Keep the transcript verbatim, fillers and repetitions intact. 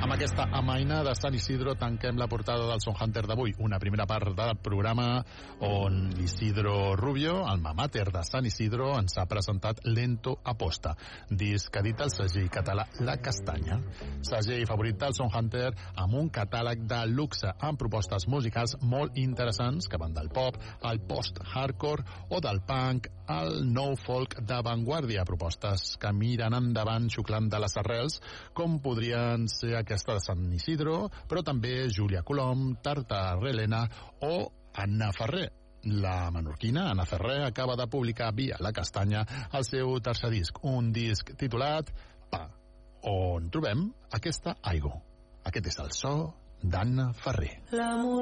Amb aquesta amaina de Sant Isidro tanquem la portada del Son Hunter d'avui. Una primera part del programa on l'Isidro Rubio, el mamàter de Sant Isidro, ens ha presentat Lento Aposta, disc que edita el segell català La Castanya. Segell favorit del Son Hunter amb un catàleg de luxe amb propostes musicals molt interessants que van del pop al post-hardcore o del punk al nou folk d'avantguàrdia. Propostes que miren endavant xuclant de les arrels, com podrien ser aquesta de Sant Isidro, però també Júlia Colom, Tarta Relena o Anna Ferrer. La menorquina Anna Ferrer acaba de publicar via La Castanya el seu tercer disc, un disc titulat Pa, on trobem aquesta aigua. Aquest és el so d'Anna Ferrer.